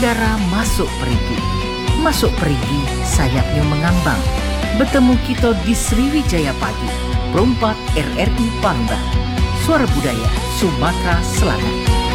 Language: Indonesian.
Mutiara masuk perigi. Masuk perigi, sayapnya mengambang. Bertemu kita di Sriwijaya Pagi, Perompak RRI Palembang. Suara Budaya Sumatera Selatan.